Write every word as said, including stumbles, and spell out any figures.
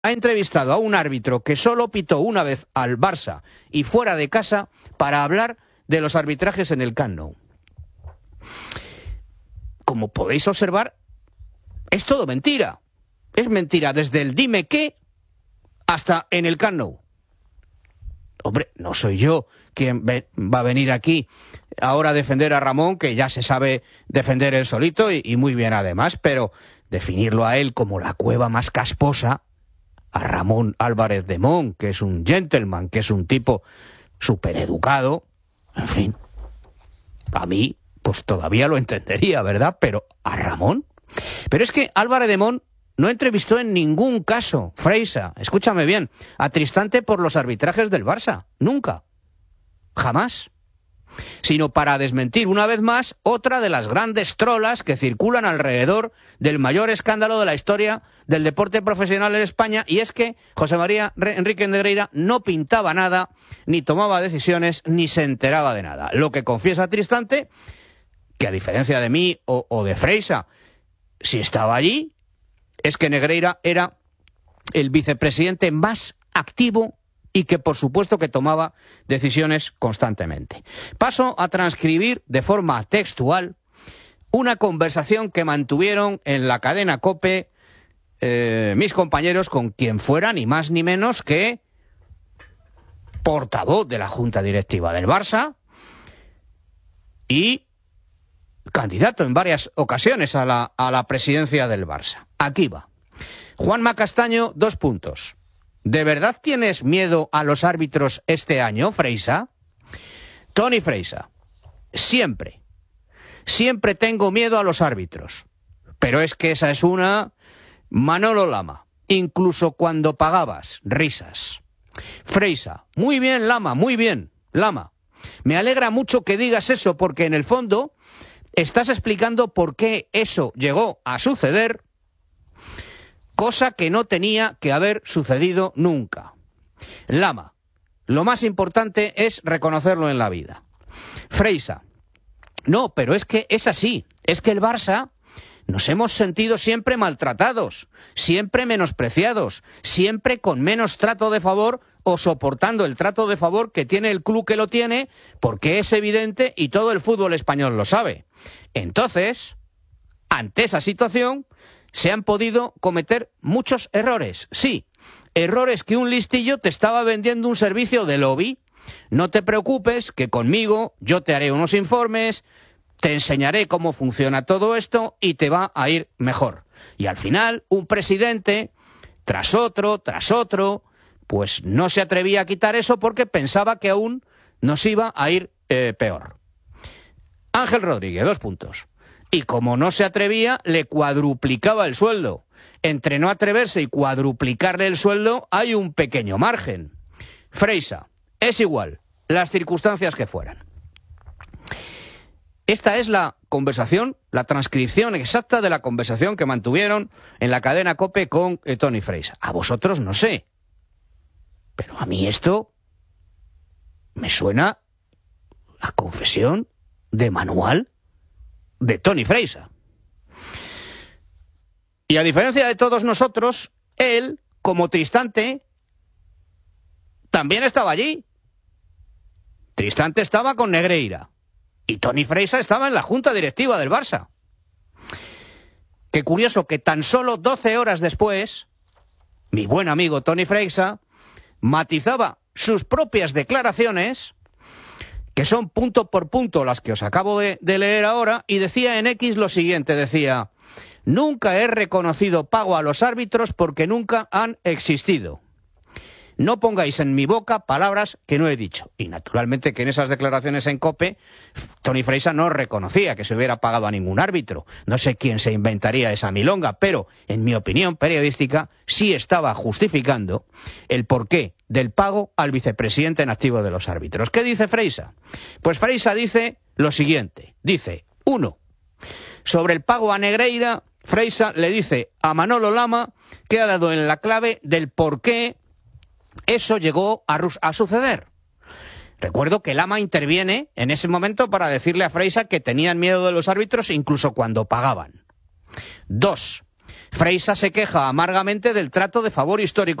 ha entrevistado a un árbitro que solo pitó una vez al Barça y fuera de casa para hablar de los arbitrajes en el Camp Nou. Como podéis observar, es todo mentira. Es mentira desde el dime qué hasta en el Camp Nou. Hombre, no soy yo quien va a venir aquí ahora a defender a Ramón, que ya se sabe defender él solito y, y muy bien además, pero definirlo a él como la cueva más casposa, a Ramón Álvarez de Mon, que es un gentleman, que es un tipo súper educado, en fin, a mí pues todavía lo entendería, ¿verdad? Pero ¿a Ramón? Pero es que Álvarez de Mon no entrevistó en ningún caso, Freisa, escúchame bien, a Tristante por los arbitrajes del Barça. Nunca. Jamás. Sino para desmentir una vez más otra de las grandes trolas que circulan alrededor del mayor escándalo de la historia del deporte profesional en España, y es que José María Enrique Negreira no pintaba nada, ni tomaba decisiones, ni se enteraba de nada. Lo que confiesa Tristante, que a diferencia de mí o, o de Freisa, si estaba allí, es que Negreira era el vicepresidente más activo y que por supuesto que tomaba decisiones constantemente. Paso a transcribir de forma textual una conversación que mantuvieron en la cadena COPE eh, mis compañeros con quien fuera ni más ni menos que portavoz de la Junta Directiva del Barça y candidato en varias ocasiones a la, a la presidencia del Barça. Aquí va. Juanma Castaño, dos puntos. ¿De verdad tienes miedo a los árbitros este año, Freisa? Toni Freisa, siempre, siempre tengo miedo a los árbitros. Pero es que esa es una... Manolo Lama, incluso cuando pagabas, risas. Freisa, muy bien, Lama, muy bien, Lama. Me alegra mucho que digas eso porque en el fondo estás explicando por qué eso llegó a suceder, cosa que no tenía que haber sucedido nunca. Lama, lo más importante es reconocerlo en la vida. Freisa, no, pero es que es así, es que el Barça nos hemos sentido siempre maltratados, siempre menospreciados, siempre con menos trato de favor o soportando el trato de favor que tiene el club que lo tiene, porque es evidente y todo el fútbol español lo sabe. Entonces, ante esa situación, se han podido cometer muchos errores. Sí, errores que un listillo te estaba vendiendo un servicio de lobby. No te preocupes, que conmigo yo te haré unos informes, te enseñaré cómo funciona todo esto y te va a ir mejor. Y al final, un presidente, tras otro, tras otro, pues no se atrevía a quitar eso porque pensaba que aún nos iba a ir eh, peor. Ángel Rodríguez, dos puntos. Y como no se atrevía, le cuadruplicaba el sueldo. Entre no atreverse y cuadruplicarle el sueldo hay un pequeño margen. Freisa, es igual, las circunstancias que fueran. Esta es la conversación, la transcripción exacta de la conversación que mantuvieron en la cadena COPE con eh, Toni Freisa. A vosotros no sé, pero a mí esto me suena a confesión de manual de Toni Freisa. Y a diferencia de todos nosotros, él, como Tristante, también estaba allí. Tristante estaba con Negreira y Toni Freisa estaba en la junta directiva del Barça. Qué curioso que tan solo doce horas después, mi buen amigo Toni Freisa matizaba sus propias declaraciones, que son punto por punto las que os acabo de, de leer ahora, y decía en X lo siguiente, decía: nunca he reconocido pago a los árbitros porque nunca han existido. No pongáis en mi boca palabras que no he dicho. Y naturalmente que en esas declaraciones en COPE, Toni Freisa no reconocía que se hubiera pagado a ningún árbitro. No sé quién se inventaría esa milonga, pero en mi opinión periodística sí estaba justificando el porqué del pago al vicepresidente en activo de los árbitros. ¿Qué dice Freisa? Pues Freisa dice lo siguiente. Dice, uno, sobre el pago a Negreira, Freisa le dice a Manolo Lama que ha dado en la clave del porqué eso llegó a, a suceder. Recuerdo que Lama interviene en ese momento para decirle a Freisa que tenían miedo de los árbitros incluso cuando pagaban. Dos, Freisa se queja amargamente del trato de favor histórico